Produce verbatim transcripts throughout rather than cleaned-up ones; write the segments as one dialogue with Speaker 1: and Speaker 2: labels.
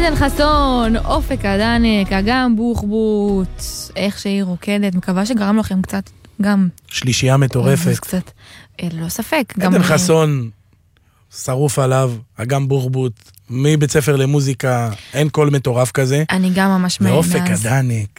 Speaker 1: עדן חסון, אופק הדנק, אגם בוחבוט, איך שהיא רוקדת, מקווה שגרם לכם קצת גם
Speaker 2: שלישייה מטורפת.
Speaker 1: קצת, לא ספק.
Speaker 2: עדן חסון, שרוף עליו, אגם בוחבוט, מבית ספר למוזיקה, אין קול מטורף כזה.
Speaker 1: אני גם ממש מאז.
Speaker 2: ואופק הדנק.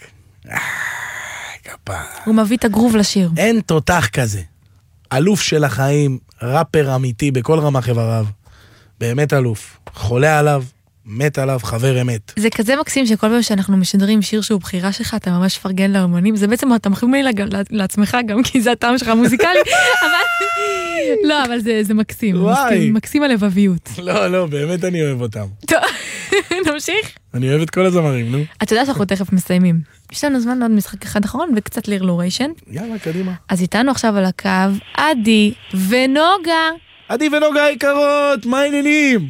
Speaker 1: הוא מביא את הגרוב לשיר.
Speaker 2: אין תותח כזה. אלוף של החיים, ראפר אמיתי בכל רמה חבריו. באמת אלוף. חולה עליו, מת עליו, חבר אמת.
Speaker 1: זה כזה מקסים שכל פעם שאנחנו משדרים שיר שהוא בחירה שלך, אתה ממש פרגן לאמנים. זה בעצם אתה מחמיא לעצמך גם, כי זה הטעם שלך מוזיקלי. אבל... לא, אבל זה, זה מקסים.
Speaker 2: וואי.
Speaker 1: מקסים הלבביות.
Speaker 2: לא, לא, באמת אני אוהב אותם.
Speaker 1: טוב, נמשיך.
Speaker 2: אני אוהב את כל הזמרים, נו.
Speaker 1: אתה יודע שאנחנו תכף מסיימים. יש לנו זמן לעוד משחק אחד אחרון וקצת לירלוריישן.
Speaker 2: יאללה, קדימה.
Speaker 1: אז איתנו עכשיו על הקו, עדי ונוגה.
Speaker 2: עדי ונוגה היקרות, מה העניינים?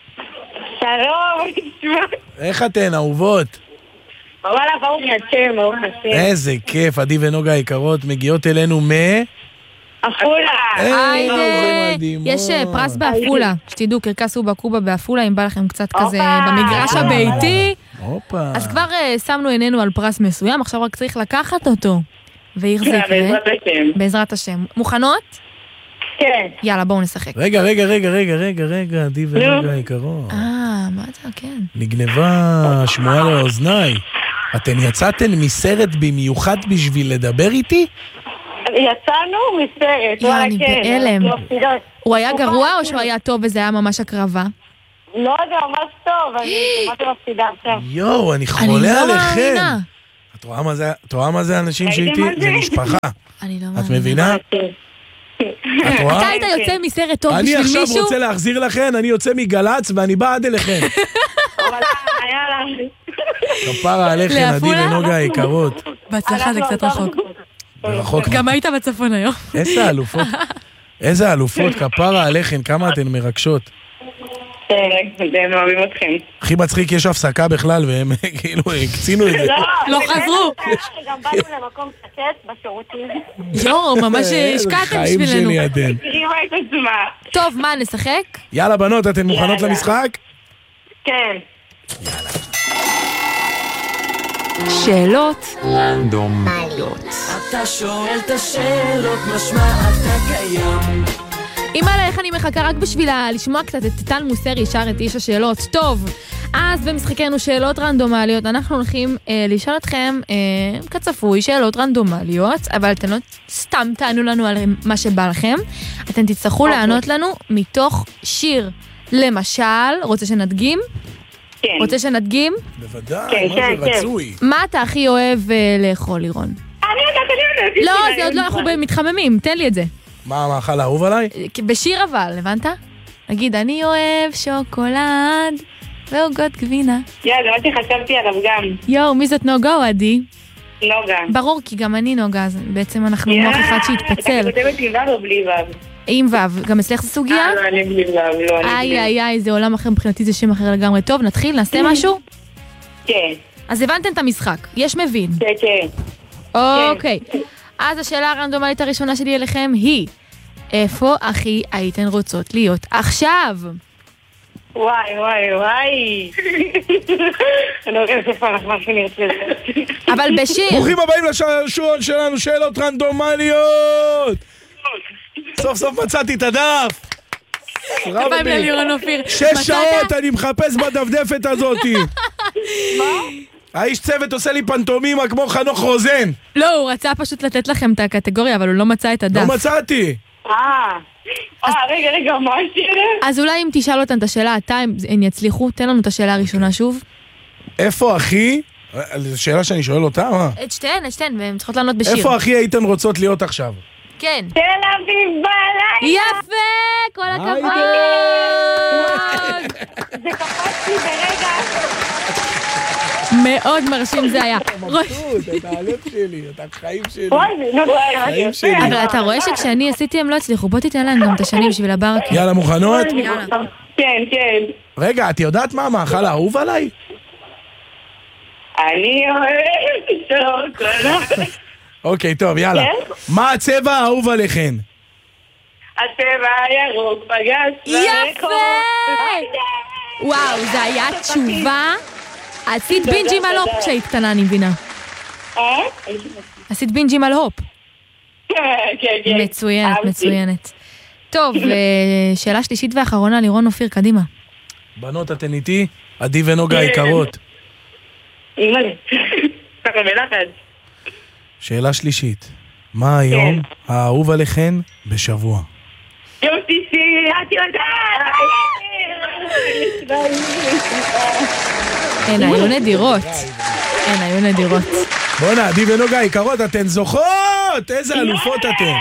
Speaker 3: שלום,
Speaker 2: איך אתן, אהובות?
Speaker 3: וואלה, ברוך השם, ברוך השם.
Speaker 2: איזה כיף, עדי ונוגה היקרות מגיעות אלינו מ...
Speaker 3: אפולה.
Speaker 1: יש פרס באפולה, שתדעו, קרקס ובקובה באפולה, אם בא לכם קצת כזה במגרש הביתי. אז כבר שמנו עינינו על פרס מסוים, עכשיו רק צריך לקחת אותו. ויחזיק,
Speaker 3: בעזרת השם.
Speaker 1: בעזרת השם. מוכנות?
Speaker 3: כן.
Speaker 1: יאללה, בואו נשחק.
Speaker 2: רגע, רגע, רגע, רגע, רגע, רגע, עדי ונוגה היקרות.
Speaker 1: אה, מה זה, כן.
Speaker 2: נגנבה שמועה לאוזניי. אתן יצאתן מסרט במיוחד בשביל לדבר איתי?
Speaker 3: יצאנו מסרט, וואלה,
Speaker 1: אני
Speaker 3: כן.
Speaker 1: בהלם. הוא היה גרוע או שהוא היה טוב וזה היה ממש הקרבה?
Speaker 3: לא, זה ממש טוב, אני שמעתי מפסידה עכשיו.
Speaker 2: יואו, אני חולה עליכם. את רואה מה זה, את רואה מה זה אנשים שאיתי? זה משפחה.
Speaker 1: אני לא מאמינה.
Speaker 2: את מבינה? את רואה?
Speaker 1: אתה היית יוצא מסרט טוב בשביל
Speaker 2: אני
Speaker 1: מישהו?
Speaker 2: עכשיו רוצה להחזיר לכן, אני יוצא מגלץ ואני בא עד אליכם.
Speaker 3: אבל היה לה...
Speaker 2: כפרה עליכם, עדי ונוגה היקרות.
Speaker 1: בהצלחה, זה קצת רחוק.
Speaker 2: רחוק.
Speaker 1: גם היית בצפון היום.
Speaker 2: איזה אלופות. איזה אלופות, כפרה עליכם, כמה אתן מרגשות.
Speaker 3: הם אוהבים אתכם.
Speaker 2: הכי מצחיק, יש הפסקה בכלל, והם כאילו הקצינו את זה.
Speaker 1: לא חזרו.
Speaker 3: גם באנו למקום שקט בשירותים.
Speaker 1: יואו, ממש השקעתם
Speaker 2: חיים
Speaker 1: בשבילנו.
Speaker 2: שלי עדן.
Speaker 3: תראימה את עצמה.
Speaker 1: טוב, מה, נשחק?
Speaker 2: יאללה בנות, אתן מוכנות
Speaker 3: יאללה.
Speaker 2: למשחק?
Speaker 3: כן.
Speaker 1: שאלות
Speaker 4: רנדומליות. אתה שואל את השאלות, משמע אתה קיים.
Speaker 1: אימא'לה, איך אני מחכה רק בשביל לשמוע קצת את טל מוסרי ישר את איש השאלות. טוב, אז במשחקנו שאלות רנדומליות, אנחנו הולכים אה, לשאול אתכם אה, כצפוי שאלות רנדומליות, אבל אתם לא סתם תענו לנו על מה שבא לכם. אתם תצטרכו לענות לנו מתוך שיר. למשל, רוצה שנדגים?
Speaker 3: כן.
Speaker 1: רוצה שנדגים?
Speaker 2: בוודאי,
Speaker 3: כן,
Speaker 2: מה
Speaker 3: כן,
Speaker 2: זה
Speaker 3: כן.
Speaker 2: רצוי?
Speaker 1: מה אתה הכי אוהב אה, לאכול, לירון?
Speaker 3: אני יודעת, אני יודעת.
Speaker 1: לא, זה עוד לא, אנחנו מתחממים, תן לי את זה.
Speaker 2: מה המאכל האהוב עליי?
Speaker 1: בשיר אבל, הבנת? נגיד, אני אוהב שוקולד ועוגות גבינה.
Speaker 3: יא, זה מה שחשבתי עליו גם.
Speaker 1: יואו, מי זאת נוגה או עדי?
Speaker 3: נוגה.
Speaker 1: ברור, כי גם אני נוגה, אז בעצם אנחנו מוח אחד שהתפצל.
Speaker 3: אתה כותבת עם וו או בלי וו?
Speaker 1: עם וו, גם אצלך זו סוגיה?
Speaker 3: אה, לא, אני בלי וו, לא, אני
Speaker 1: איי
Speaker 3: בלי.
Speaker 1: איי איי, זה עולם אחר, מבחינתי זה שם אחר לגמרי. טוב, נתחיל, נעשה משהו?
Speaker 3: כן,
Speaker 1: אז הבנתם את המשחק, יש מבין.
Speaker 3: כן, כן.
Speaker 1: אוקיי, אז השאלה הרנדומלית הראשונה שלי אליכם היא, איפה הכי הייתן רוצות להיות עכשיו?
Speaker 3: וואי, וואי, וואי. אני לא יודעת איפה אנחנו משהו נרצה לזה.
Speaker 1: אבל בשיר.
Speaker 2: ברוכים הבאים לשעון שלנו, שאלות רנדומליות! סוף סוף מצאתי את הדף!
Speaker 1: כפיים ללירון אופיר.
Speaker 2: שש שעות אני מחפש בדפדפת הזאתי.
Speaker 3: מה?
Speaker 2: האיש צוות עושה לי פנטומימה כמו חנוך רוזן.
Speaker 1: לא, הוא רצה פשוט לתת לכם את הקטגוריה, אבל הוא לא מצא את הדף.
Speaker 2: לא מצאתי.
Speaker 3: אה. אה, רגע, רגע, מה השאלה?
Speaker 1: אז אולי אם תשאל אותם את השאלה, אתה, הם יצליחו, תן לנו את השאלה הראשונה שוב.
Speaker 2: איפה הכי... זו שאלה שאני שואל אותה, מה?
Speaker 1: את שתיהן, את שתיהן, והן צריכות לענות בשיר.
Speaker 2: איפה הכי הייתן רוצות להיות עכשיו?
Speaker 1: כן.
Speaker 3: תל אביב בלילה!
Speaker 1: יפה! כל הכבוד!
Speaker 3: זה קפצתי ברגע.
Speaker 1: מאוד מרשים זה היה.
Speaker 2: אתה הלב שלי, אתה החיים שלי.
Speaker 3: וואי, נו,
Speaker 2: חיים שלי.
Speaker 1: אבל אתה רואה שכשאני עשיתי הם לא הצליחו, בוא תיתן להם גם את השנים בשביל הברקה.
Speaker 2: יאללה, מוכנות?
Speaker 3: כן, כן.
Speaker 2: רגע, את יודעת מה המאכל האהוב עליי?
Speaker 3: אני אוהבת שוקולד.
Speaker 2: אוקיי, טוב, יאללה. מה הצבע האהוב עליכן?
Speaker 3: הצבע הירוק פגש ברחוב.
Speaker 1: יפה! וואו, זה היה תשובה. עשית בינג'ים על הופ כשהיית קטנה, אני מבינה.
Speaker 3: אה?
Speaker 1: עשית בינג'ים על הופ.
Speaker 3: כן, כן.
Speaker 1: מצוינת, מצוינת. טוב, שאלה שלישית ואחרונה, לירון אופיר, קדימה.
Speaker 2: בנות, אתן איתי? עדי ונוגה היקרות.
Speaker 3: אימא לי. ככה בלחץ.
Speaker 2: שאלה שלישית. מה היום האהוב עליכן בשבוע?
Speaker 3: יום שישי, את יודעת!
Speaker 1: אין, היו נדירות. אין, היו נדירות.
Speaker 2: בוא'נה, עדי ונוגה היקרות, אתן זוכות! איזה אלופות אתן.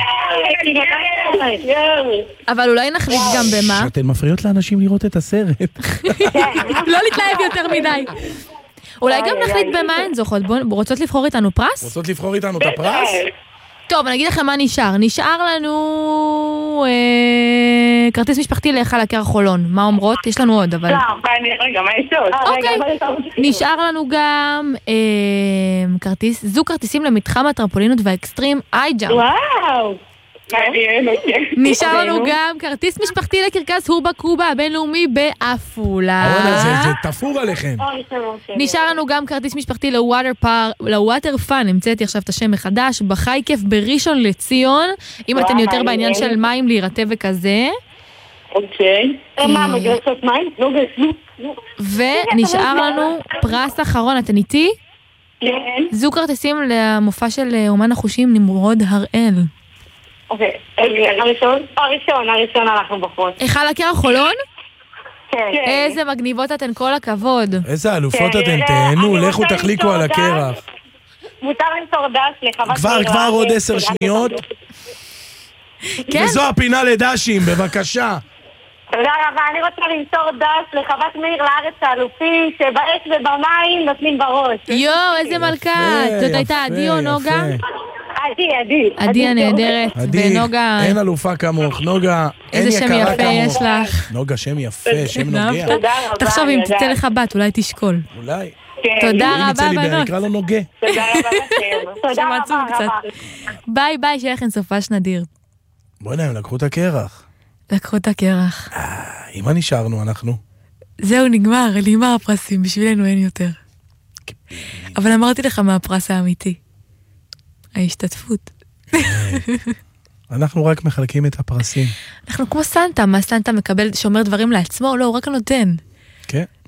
Speaker 1: אבל אולי נחליט גם במה.
Speaker 2: אתן מפריעות לאנשים לראות את הסרט.
Speaker 1: לא להתלהב יותר מדי. אולי גם נחליט במה הן זוכות. רוצות לבחור איתנו פרס?
Speaker 2: רוצות לבחור איתנו את הפרס?
Speaker 1: טוב, אני אגיד לכם מה נשאר. נשאר לנו אה, כרטיס משפחתי להיכל הקר חולון. מה אומרות? יש לנו עוד, אבל...
Speaker 3: לא, רגע, מה יש עוד?
Speaker 1: אוקיי. נשאר לנו גם אה, כרטיס, זוג כרטיסים למתחם הטרמפולינות והאקסטרים אייג'אמפ.
Speaker 3: וואו!
Speaker 1: נשאר לנו גם כרטיס משפחתי לקרקס הובה קובה הבינלאומי בעפולה.
Speaker 2: זה תפור עליכם.
Speaker 1: נשאר לנו גם כרטיס משפחתי לווטר פאן, המצאתי עכשיו את השם מחדש, בחי כיף בראשון לציון, אם אתן יותר בעניין של מים להירטב וכזה.
Speaker 3: אוקיי. מה, מגרסות מים? לא גרסנו.
Speaker 1: ונשאר לנו פרס אחרון, אתן איתי?
Speaker 3: כן.
Speaker 1: זוג כרטיסים למופע של אומן החושים נמרוד הראל.
Speaker 3: אוקיי, הראשון? הראשון, הראשון אנחנו בחוץ.
Speaker 1: היכל הקר חולון?
Speaker 3: כן.
Speaker 1: איזה מגניבות אתן, כל הכבוד.
Speaker 2: איזה אלופות אתן, תהנו, לכו תחליקו על הקרח.
Speaker 3: מותר למסור דש לחוות
Speaker 2: כבר, כבר עוד עשר שניות. וזו הפינה לדשים, בבקשה.
Speaker 3: תודה רבה, אני רוצה למסור דש לחוות מאיר לארץ האלופים, שבאש ובמים נותנים בראש.
Speaker 1: יואו, איזה מלכה. זאת הייתה עדי או נוגה?
Speaker 3: עדי, עדי.
Speaker 1: עדי הנהדרת, ונוגה...
Speaker 2: אין אלופה כמוך, נוגה, אין
Speaker 1: איזה שם
Speaker 2: יקרה
Speaker 1: יפה
Speaker 2: כמוך.
Speaker 1: יש לך.
Speaker 2: נוגה, שם יפה, שם נוגע.
Speaker 3: תודה רבה.
Speaker 1: תחשוב אם תצא לך בת, אולי תשקול.
Speaker 2: אולי.
Speaker 1: תודה
Speaker 2: אם
Speaker 1: רבה,
Speaker 2: יצא לי בן,
Speaker 1: בנות.
Speaker 2: נקרא לו נוגה.
Speaker 3: תודה רבה לכם. תודה
Speaker 1: עצוב
Speaker 3: רבה
Speaker 1: קצת.
Speaker 3: רבה.
Speaker 1: ביי ביי, שיהיה לכם סופש נדיר.
Speaker 2: בוא'נה, הם לקחו את הקרח.
Speaker 1: לקחו את הקרח.
Speaker 2: עם מה נשארנו אנחנו?
Speaker 1: זהו, נגמר, נגמר הפרסים, בשבילנו אין יותר. אבל אמרתי לך מה הפרס האמיתי. ההשתתפות.
Speaker 2: אנחנו רק מחלקים את הפרסים.
Speaker 1: אנחנו כמו סנטה, מה סנטה מקבל, שאומר דברים לעצמו? לא, הוא רק נותן.
Speaker 2: כן.